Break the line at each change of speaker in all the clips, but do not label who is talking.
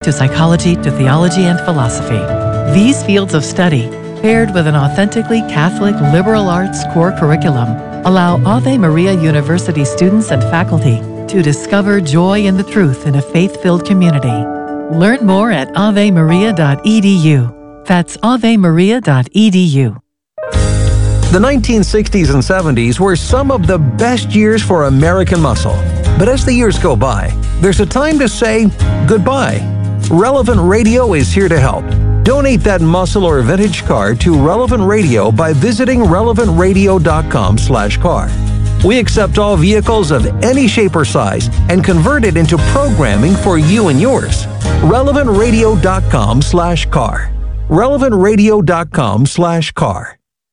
to psychology to theology and philosophy. These fields of study, paired with an authentically Catholic liberal arts core curriculum, allow Ave Maria University students and faculty to discover joy in the truth in a faith-filled community. Learn more at avemaria.edu. That's avemaria.edu.
The 1960s and 70s were some of the best years for American muscle. But as the years go by, there's a time to say goodbye. Relevant Radio is here to help. Donate that muscle or vintage car to Relevant Radio by visiting relevantradio.com/car. We accept all vehicles of any shape or size and convert it into programming for you and yours. relevantradio.com/car. relevantradio.com/car.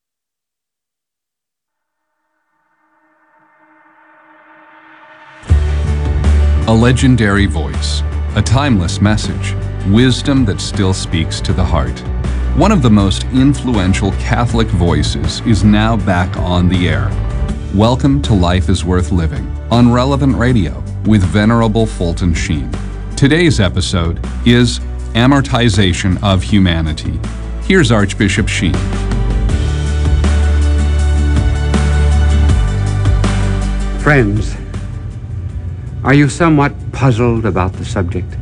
A legendary voice, a timeless message, wisdom that still speaks to the heart. One of the most influential Catholic voices is now back on the air. Welcome to Life is Worth Living on Relevant Radio with Venerable Fulton Sheen. Today's episode is Amortization of Humanity. Here's Archbishop Sheen.
Friends, are you somewhat puzzled about the subject?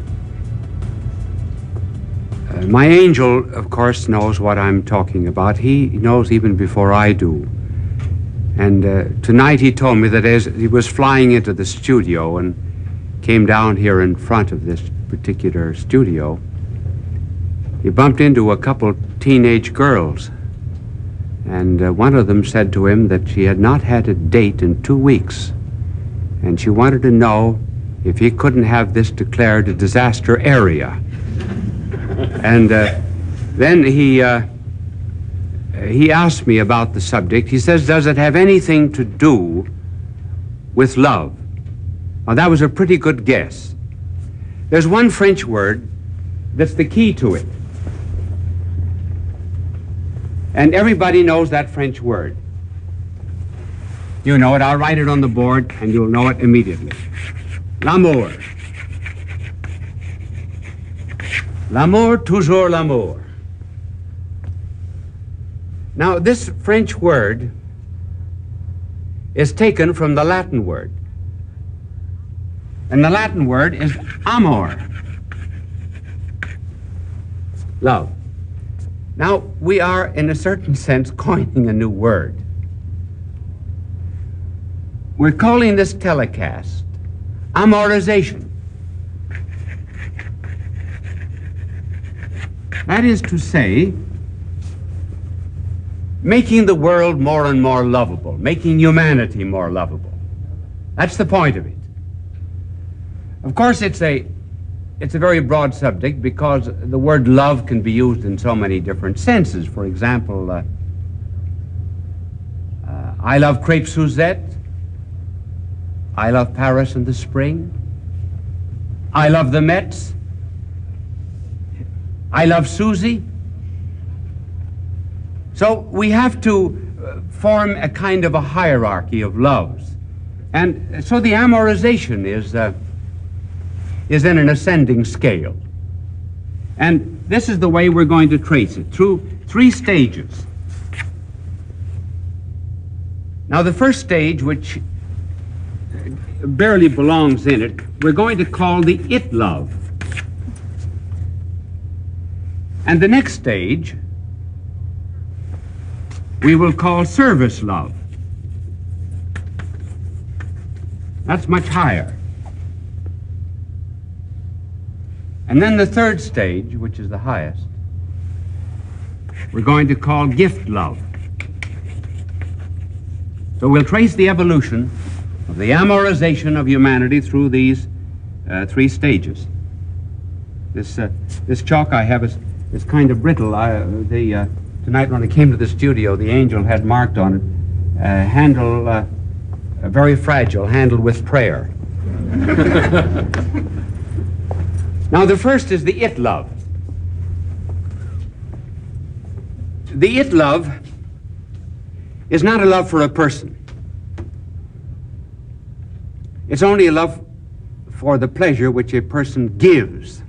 My angel, of course, knows what I'm talking about. He knows even before I do. And tonight he told me that as he was flying into the studio and came down here in front of this particular studio, he bumped into a couple teenage girls. And one of them said to him that she had not had a date in 2 weeks. And she wanted to know if he couldn't have this declared a disaster area. And then he asked me about the subject. He says, does it have anything to do with love? Now, that was a pretty good guess. There's one French word that's the key to it. And everybody knows that French word. You know it. I'll write it on the board, and you'll know it immediately. L'amour. L'amour, toujours l'amour. Now, this French word is taken from the Latin word. And the Latin word is amor. Love. Now, we are, in a certain sense, coining a new word. We're calling this telecast amorization. That is to say, making the world more and more lovable, making humanity more lovable. That's the point of it. Of course, it's a very broad subject because the word love can be used in so many different senses. For example, I love crepe Suzette. I love Paris in the spring. I love the Mets. I love Susie. So we have to form a kind of a hierarchy of loves. And so the amorization is in an ascending scale. And this is the way we're going to trace it, through 3 stages. Now, the first stage, which barely belongs in it, we're going to call the it love. And the next stage we will call service love. That's much higher. And then the third stage, which is the highest, we're going to call gift love. So we'll trace the evolution of the amorization of humanity through these 3 stages. This chalk I have is kind of brittle. Tonight when I came to the studio, the angel had marked on it, handle, very fragile, handled with prayer. Now the first is the it love. The it love is not a love for a person. It's only a love for the pleasure which a person gives.